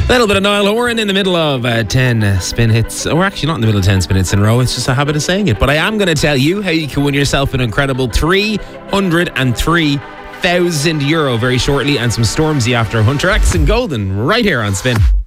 Little bit of Niall Horan in the middle of 10 spin hits. Or actually not in the middle of 10 spin hits in a row. It's just a habit of saying it. But I am going to tell you how you can win yourself an incredible €303,000 very shortly, and some Stormzy after Hunter X and Golden right here on Spin.